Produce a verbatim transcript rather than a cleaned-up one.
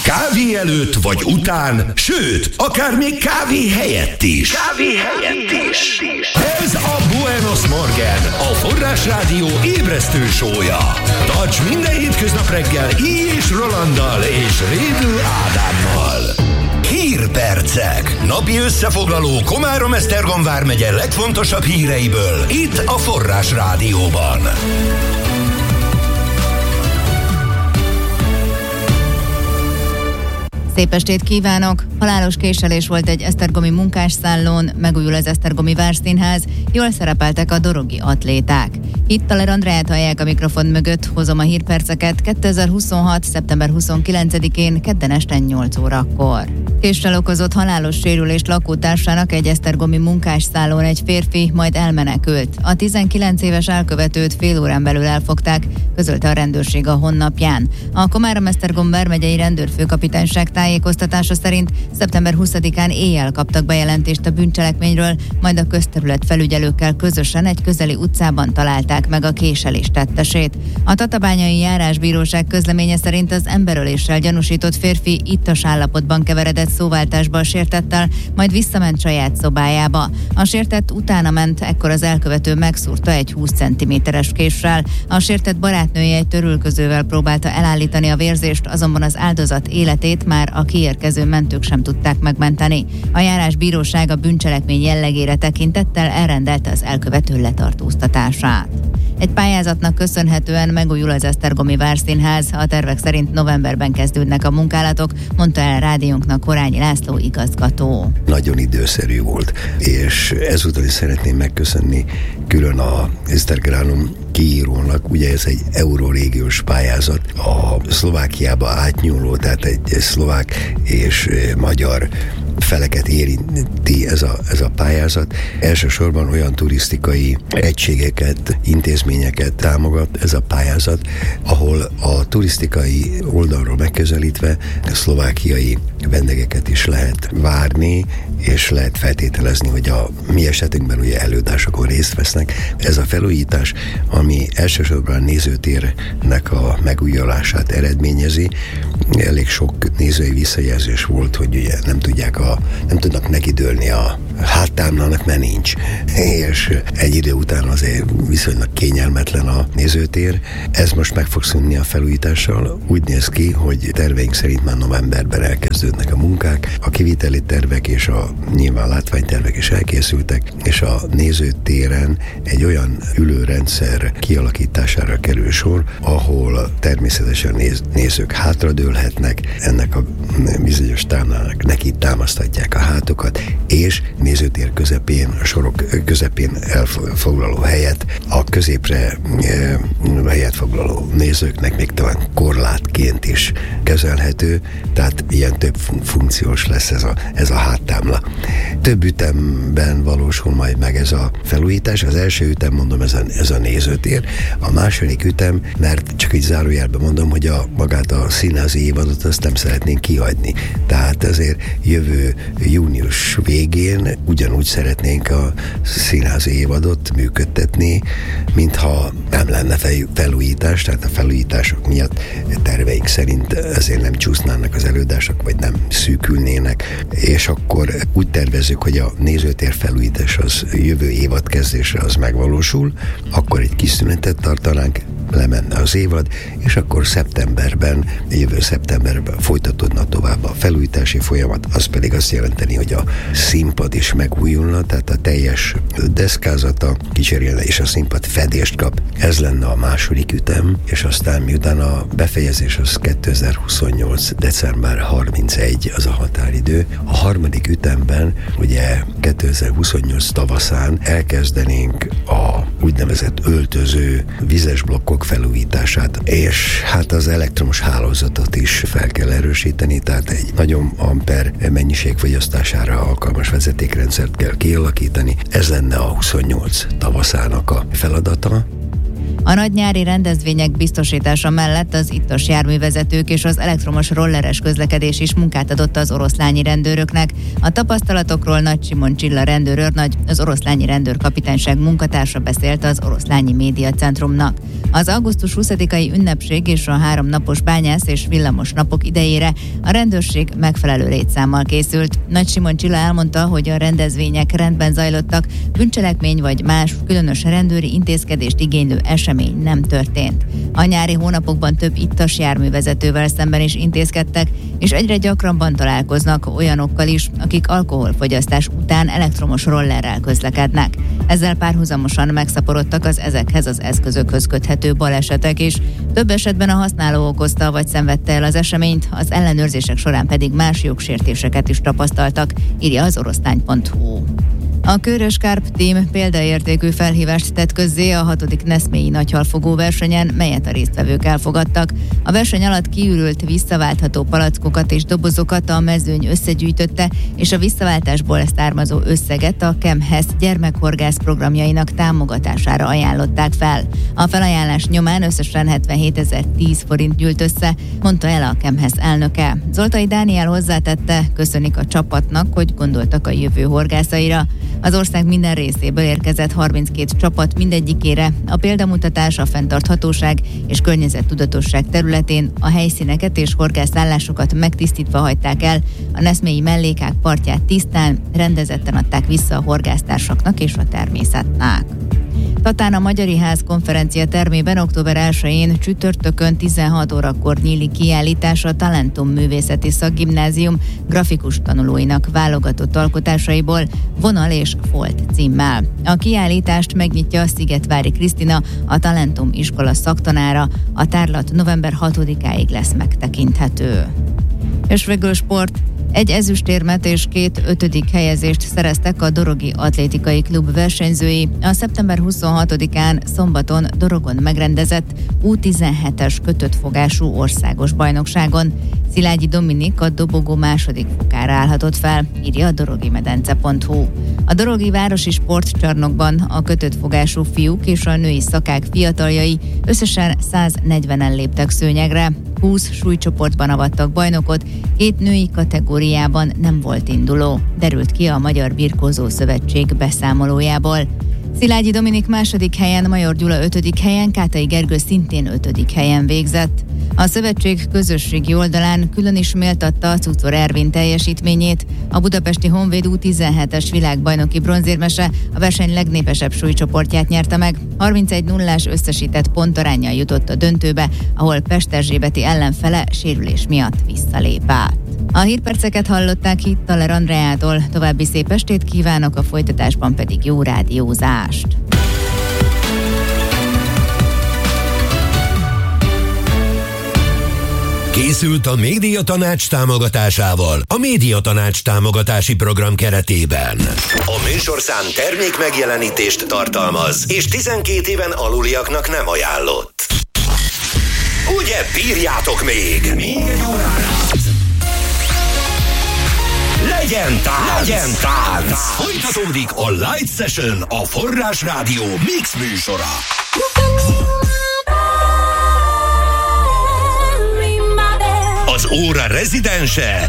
Kávé előtt vagy után, sőt, akár még kávé helyett is. Kávé helyett is. Ez a Buenos Morgen, a Forrás Rádió ébresztő sója. Tarts minden hétköznap reggel Í és Rolanddal és Rédl Ádámmal. Hírpercek. Napi összefoglaló Komárom-Esztergom vármegye legfontosabb híreiből. Itt a Forrás Rádióban. Szép estét kívánok! Halálos késelés volt egy esztergomi munkásszállón, megújul az esztergomi Várszínház, jól szerepeltek a dorogi atléták. Itt Taler Andreát hallják a mikrofon mögött, hozom a hírperceket kétezer-huszonhat. szeptember huszonkilencedikén kedden este nyolc órakor. Késsel okozott halálos sérülést lakótársának egy esztergomi munkásszállón egy férfi, majd elmenekült. A tizenkilenc éves elkövetőt fél órán belül elfogták, közölte a rendőrség a honlapján. A Komárom-Esztergom vármegyei rendőrfőkapitányság tájékoztatása szerint szeptember huszadikán éjjel kaptak bejelentést a bűncselekményről, majd a közterület felügyelőkkel közösen egy közeli utcában találták meg a késelés tettesét. A tatabányai járásbíróság közleménye szerint az emberöléssel gyanúsított férfi ittas állapotban keveredett szóváltásba a sértettel, majd visszament saját szobájába. A sértett utána ment, ekkor az elkövető megszúrta egy húsz centiméteres késsel. A sértett barátnője egy törülközővel próbálta elállítani a vérzést, azonban az áldozat életét már a kiérkező mentők sem tudták megmenteni. A járásbíróság a bűncselekmény jellegére tekintettel elrendelte az elkövető letartóztatását. Egy pályázatnak köszönhetően megújul az esztergomi Várszínház, a tervek szerint novemberben kezdődnek a munkálatok, mondta el rádiónknak Horányi László igazgató. Nagyon időszerű volt, és ezúttal is szeretném megköszönni külön a Esztergránum kiírónak, ugye ez egy eurorégiós pályázat, a Szlovákiába átnyúló, tehát egy szlovák és magyar feleket érinti ez a, ez a pályázat. Elsősorban olyan turisztikai egységeket, intézményeket támogat ez a pályázat, ahol a turisztikai oldalról megközelítve a szlovákiai vendégeket is lehet várni, és lehet feltételezni, hogy a mi esetünkben ugye előadásokon részt vesznek. Ez a felújítás, ami elsősorban a nézőtérnek a megújulását eredményezi. Elég sok nézői visszajelzés volt, hogy ugye nem tudják a, nem tudnak nekidőlni a háttámlának, mert nincs. És egy idő után azért viszonylag kényelmetlen a nézőtér. Ez most meg fog szűnni a felújítással. Úgy néz ki, hogy terveink szerint már novemberben elkezdődnek a munkák. A kiviteli tervek és a nyilván látványtervek is elkészültek, és a nézőtéren egy olyan ülőrendszer kialakítására kerül sor, ahol természetesen néz, nézők hátradőlhetnek, ennek a bizonyos támlának neki támasztatják a hátukat, és nézőtér közepén, a sorok közepén elfoglaló helyet a középre e, helyet foglaló nézőknek még talán korlátként is kezelhető, tehát ilyen több fun- funkciós lesz ez a, ez a háttámla. Több ütemben valósul majd meg ez a felújítás. Az első ütem, mondom, ez a, ez a nézőtér. A második ütem, mert csak így zárójelben mondom, hogy a magát a színházi évadot azt nem szeretnénk kihagyni. Tehát ezért jövő június végén ugyanúgy szeretnénk a színházi évadot működtetni, mintha nem lenne felújítás, tehát a felújítások miatt terveink szerint ezért nem csúsznának az előadások, vagy nem szűkülnének, és akkor úgy tervezzük, hogy a nézőtér felújítás az jövő évad kezdésre az megvalósul, akkor egy kis szünetet tartanánk, lemenne az évad, és akkor szeptemberben, jövő szeptemberben folytatódna tovább a felújítási folyamat, az pedig azt jelenteni, hogy a színpad is megújulna, tehát a teljes deszkázata kicserélne, és a színpad fedést kap. Ez lenne a második ütem, és aztán miután a befejezés az kétezer-huszonnyolc. december harmincegy az a határidő. A harmadik ütemben ugye kétezer-huszonnyolc tavaszán elkezdenénk a úgynevezett öltöző vizes blokkok felújítását, és hát az elektromos hálózatot is fel kell erősíteni, tehát egy nagyon amper mennyiségfogyasztására alkalmas vezetékrendszert kell kialakítani. Ez lenne a huszonnyolc tavaszának a feladata. A nagy nyári rendezvények biztosítása mellett az ittas járművezetők és az elektromos rolleres közlekedés is munkát adott az oroszlányi rendőröknek. A tapasztalatokról Nagy Simon Csilla rendőrőrnagy, az oroszlányi rendőrkapitányság munkatársa beszélt az Oroszlányi Média Centrumnak. Az augusztus huszadikai ünnepség és a három napos bányász és villamos napok idejére a rendőrség megfelelő létszámmal készült. Nagy Simon Csilla elmondta, hogy a rendezvények rendben zajlottak, bűncselekmény vagy más különös rendőri intézkedést igénylő esemény nem történt. A nyári hónapokban több ittas járművezetővel szemben is intézkedtek, és egyre gyakrabban találkoznak olyanokkal is, akik alkoholfogyasztás után elektromos rollerrel közlekednek. Ezzel párhuzamosan megszaporodtak az ezekhez az eszközökhöz köthető balesetek is. Több esetben a használó okozta vagy szenvedte el az eseményt, az ellenőrzések során pedig más jogsértéseket is tapasztaltak, írja az oroszlány pont hu. A Körös Carp Team példaértékű felhívást tett közzé a hatodik neszmélyi nagyhalfogó versenyen, melyet a résztvevők elfogadtak. A verseny alatt kiürült visszaváltható palackokat és dobozokat a mezőny összegyűjtötte, és a visszaváltásból származó összeget a Kemhesz gyermekhorgász programjainak támogatására ajánlották fel. A felajánlás nyomán összesen hetvenhétezer-tíz forint gyűlt össze, mondta el a Kemhesz elnöke. Zoltai Dániel hozzátette, köszönik a csapatnak, hogy gondoltak a jövő horgászaira. Az ország minden részéből érkezett harminckét csapat, mindegyikére a példamutatás, a fenntarthatóság és környezettudatosság területén a helyszíneket és horgászállásokat megtisztítva hagyták el, a neszmélyi mellékák partját tisztán, rendezetten adták vissza a horgásztársaknak és a természetnek. Tatán a Magyari Ház konferencia termében október elsején csütörtökön tizenhat órakor nyílik kiállítás a Talentum Művészeti Szakgimnázium grafikus tanulóinak válogatott alkotásaiból Vonal és Folt címmel. A kiállítást megnyitja Szigetvári Krisztina, a Talentum iskola szaktanára, a tárlat november hatodikáig lesz megtekinthető. És végül sport. Egy ezüstérmet és két ötödik helyezést szereztek a Dorogi Atlétikai Klub versenyzői a szeptember huszonhatodikán szombaton Dorogon megrendezett U tizenhetes kötött fogású országos bajnokságon. Szilágyi Dominik a dobogó második fokára állhatott fel, írja a dorogimedence pont hu. A Dorogi Városi Sportcsarnokban a kötött fogású fiúk és a női szakák fiataljai összesen száznegyvenen léptek szőnyegre, húsz súlycsoportban avattak bajnokot, két női kategóriában nem volt induló, derült ki a Magyar Birkózó Szövetség beszámolójából. Szilágyi Dominik második helyen, Major Gyula ötödik helyen, Kátai Gergő szintén ötödik helyen végzett. A szövetség közösségi oldalán külön is méltatta a Cucor Ervin teljesítményét. A budapesti Honvéd U tizenhetes világbajnoki bronzérmese a verseny legnépesebb súlycsoportját nyerte meg. harmincegy nullás összesített pontaránnyal jutott a döntőbe, ahol Pesterzsébeti ellenfele sérülés miatt visszalép át. A hírperceket hallották itt Taler Andreától. További szép estét kívánok, a folytatásban pedig jó rádiózást. Készült a Média Tanács támogatásával a Média Tanács támogatási program keretében. A műsorszám termék megjelenítést tartalmaz, és tizenkét éven aluliaknak nem ajánlott. Ugye bírjátok még? Még egy órára. Legyen tánc! Legyen tánc! Folytatódik a Light Session, a Forrás Rádió Mix műsora. Az óra rezidense